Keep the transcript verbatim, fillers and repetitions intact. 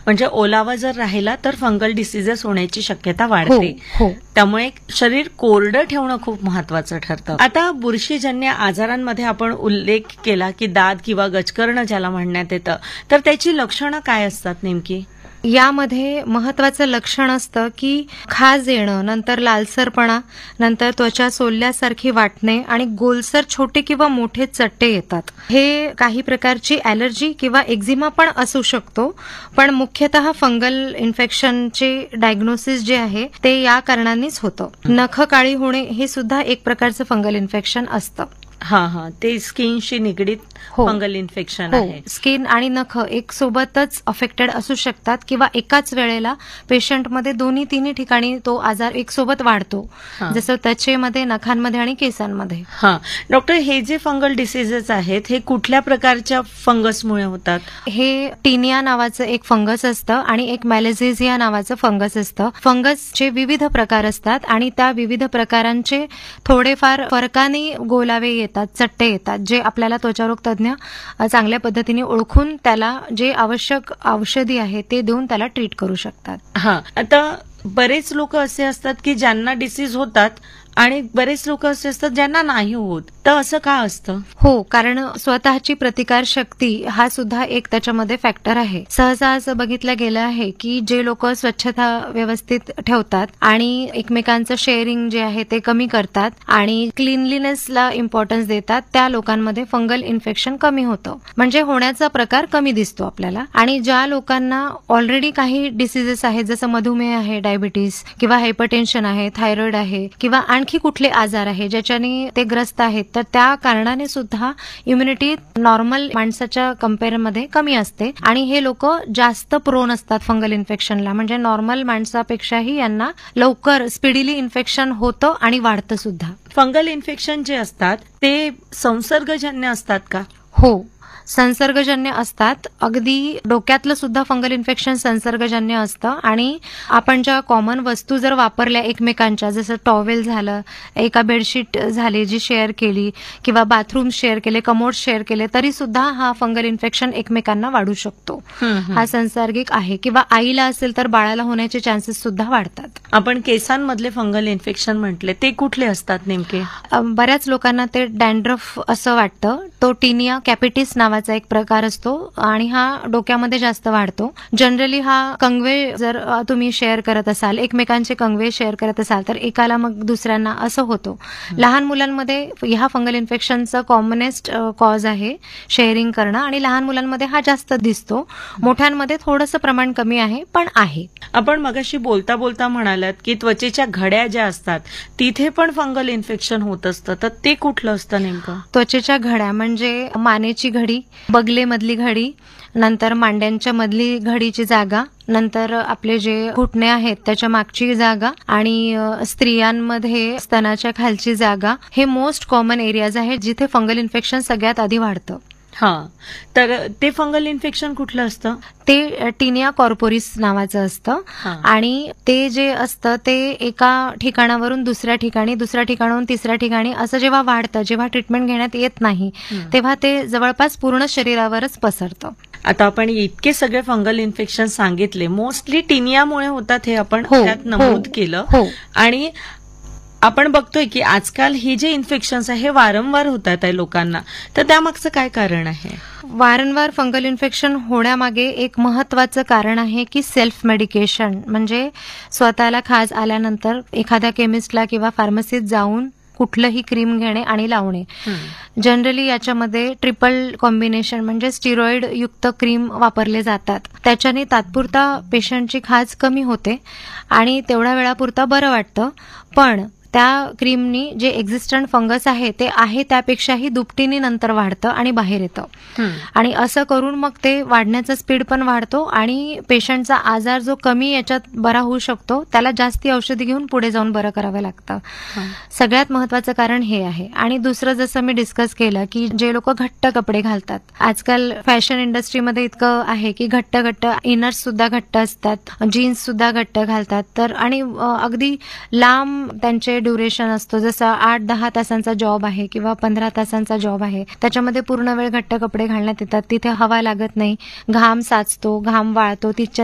म्हणजे ओलावा जर राहिला तर फंगल डिसीजेस होण्याची शक्यता वाढते. हो, हो. त्यामुळे शरीर कोरडं ठेवणं खूप महत्वाचं ठरतं. आता बुरशीजन्य आजारांमध्ये आपण उल्लेख केला की दाद किंवा गजकर्ण ज्याला म्हणण्यात येतं, तर त्याची लक्षणं काय असतात नेमकी? यामध्ये महत्वाचं लक्षण असतं की खाज येणं, नंतर लालसरपणा, नंतर त्वचा सोलल्यासारखी वाटणे आणि गोलसर छोटे किंवा मोठे चट्टे येतात. हे काही प्रकारची ॲलर्जी किंवा एक्झिमा पण असू शकतो, पण मुख्यतः फंगल इन्फेक्शनचे डायग्नोसिस जे आहे ते या कारणांनीच होतं. नख काळी होणे हे सुद्धा एक प्रकारचं फंगल इन्फेक्शन असतं. हा हा ते स्किनशी निगडीत हो. फंगल इन्फेक्शन हो, आहे. स्किन आणि नख एक सोबतच अफेक्टेड असू शकतात किंवा एकाच वेळेला पेशंटमध्ये दोन्ही तिन्ही ठिकाणी तो आजार एक सोबत वाढतो, हा. जसं त्वचेमध्ये, नखांमध्ये आणि केसांमध्ये. हा डॉक्टर, हे जे फंगल डिसीजेस आहेत हे कुठल्या प्रकारच्या फंगसमुळे होतात? हे टिनिया नावाचं एक फंगस असतं आणि एक मॅलेझेझिया नावाचं फंगस असतं. फंगसचे विविध प्रकार असतात आणि त्या विविध प्रकारांचे थोडेफार फरकाने गोलावे येतात, चट्टे येतात, जे आपल्याला त्वचारोग तज्ञ चांगल्या पद्धतीने ओळखून त्याला जे आवश्यक औषधी आहे ते देऊन त्याला ट्रीट करू शकतात. हा आता बरेच लोक असे असतात की ज्यांना डिसीज होतात आणि बरेच लोक असे असतात ज्यांना नाही होत, तर असं का असतं? हो, कारण स्वतःची प्रतिकार शक्ती हा सुद्धा एक त्याच्यामध्ये फॅक्टर आहे. सहसा असं बघितलं गेलं आहे की जे लोक स्वच्छता व्यवस्थित ठेवतात आणि एकमेकांचं शेअरिंग जे आहे ते कमी करतात आणि क्लिनलीनेसला इम्पॉर्टन्स देतात, त्या लोकांमध्ये फंगल इन्फेक्शन कमी होतं, म्हणजे होण्याचा प्रकार कमी दिसतो आपल्याला. आणि ज्या लोकांना ऑलरेडी काही डिसीजेस आहेत, जसं मधुमेह आहे, डायबिटीस किंवा हायपरटेन्शन आहे, थायरॉइड आहे किंवा आणखी कुठले आजार आहे ज्याच्याने ते ग्रस्त आहेत, तर त्या कारणाने सुद्धा इम्युनिटी नॉर्मल माणसाच्या कंपेअरमध्ये कमी असते आणि हे लोक जास्त प्रोन असतात फंगल इन्फेक्शनला. म्हणजे नॉर्मल माणसापेक्षाही यांना लवकर स्पीडीली इन्फेक्शन होतं आणि वाढतं सुद्धा. फंगल इन्फेक्शन जे असतात ते संसर्गजन्य असतात का? हो, संसर्गजन्य असतात. अगदी डोक्यातलं सुद्धा फंगल इन्फेक्शन संसर्गजन्य असतं आणि आपण ज्या कॉमन वस्तू जर वापरल्या एकमेकांच्या, जसं टॉवेल झालं, एका बेडशीट झाली जी शेअर केली किंवा बाथरूम शेअर केले, कमोड शेअर केले, तरी सुद्धा हा फंगल इन्फेक्शन एकमेकांना वाढू शकतो. हा संसर्गिक आहे. किंवा आईला असेल तर बाळाला होण्याचे चान्सेस सुद्धा वाढतात. आपण केसांमधले फंगल इन्फेक्शन म्हटले, ते कुठले असतात नेमके? बऱ्याच लोकांना ते डॅन्ड्रफ असं वाटतं. तो टिनिया कॅपिटिस नावाचा एक प्रकार असतो आणि हा डोक्यामध्ये जास्त वाढतो. जनरली हा कंगवे जर तुम्ही शेअर करत असाल, एकमेकांचे कंगवे शेअर करत असाल, तर एकाला मग दुसऱ्यांना असं होतो. लहान मुलांमध्ये ह्या फंगल इन्फेक्शनचं कॉमनेस्ट कॉज आहे शेअरिंग करणं आणि लहान मुलांमध्ये हा जास्त दिसतो. मोठ्यांमध्ये थोडंसं प्रमाण कमी आहे, पण आहे. आपण मगाशी बोलता बोलता म्हणालात की त्वचेच्या घड्या ज्या असतात तिथे पण फंगल इन्फेक्शन होत असतं, तर ते कुठलं असतं नेमकं? त्वचेच्या घड्या म्हणजे मानेची घडी, बगलेमधली घडी, नंतर मांड्यांच्या मधली घडीची जागा, नंतर आपले जे घुटणे आहेत त्याच्या मागची जागा आणि स्त्रियांमध्ये स्तनाच्या खालची जागा, हे मोस्ट कॉमन एरियाज आहेत जिथे फंगल इन्फेक्शन सगळ्यात आधी वाढतं. हा, तर ते फंगल इन्फेक्शन कुठलं असतं? ते टिनिया कॉर्पोरिस नावाचं असतं आणि ते जे असतं ते एका ठिकाणावरून दुसऱ्या ठिकाणी, दुसऱ्या ठिकाणावरून तिसऱ्या ठिकाणी असं जेव्हा वाढतं, जेव्हा ट्रीटमेंट घेण्यात येत नाही, तेव्हा ते जवळपास पूर्ण शरीरावरच पसरतं. आता आपण इतके सगळे फंगल इन्फेक्शन सांगितले, मोस्टली टिनियामुळे होतात हे आपण हो, त्यात नमूद हो, केलं. हो. आणि आपण बघतोय की आजकाल हे जे इन्फेक्शन्स आहे हे वारंवार होतात आहे लोकांना, तर त्यामागचं काय कारण आहे? वारंवार फंगल इन्फेक्शन होण्यामागे एक महत्वाचं कारण आहे की सेल्फ मेडिकेशन, म्हणजे स्वतःला खाज आल्यानंतर एखाद्या केमिस्टला किंवा फार्मसीत जाऊन कुठलंही क्रीम घेणे आणि लावणे. जनरली याच्यामध्ये ट्रिपल कॉम्बिनेशन म्हणजे स्टिरॉइड युक्त क्रीम वापरले जातात. त्याच्याने तात्पुरता पेशंटची खाज कमी होते आणि तेवढ्या वेळापुरता बरं वाटतं, पण त्या क्रीमनी जे एक्झिस्टंट फंगस आहे ते आहे त्यापेक्षाही दुपटीने नंतर वाढतं आणि बाहेर येतं आणि असं करून मग ते वाढण्याचा स्पीड पण वाढतो आणि पेशंटचा आजार जो कमी याच्यात बरा होऊ शकतो त्याला जास्ती औषधी घेऊन पुढे जाऊन बरं करावं लागतं. सगळ्यात महत्वाचं कारण हे आहे. आणि दुसरं जसं मी डिस्कस केलं की जे लोक घट्ट कपडे घालतात, आजकाल फॅशन इंडस्ट्रीमध्ये इतकं आहे की घट्ट घट्ट इनर्स सुद्धा घट्ट असतात, जीन्स सुद्धा घट्ट घालतात, तर आणि अगदी लांब त्यांचे ड्युरेशन असतो. जसं आठ दहा तासांचा जॉब आहे किंवा पंधरा तासांचा जॉब आहे, त्याच्यामध्ये पूर्ण वेळ घट्ट कपडे घालण्यात येतात. तिथे हवा लागत नाही, घाम साचतो, घाम वाळतो, तिच्या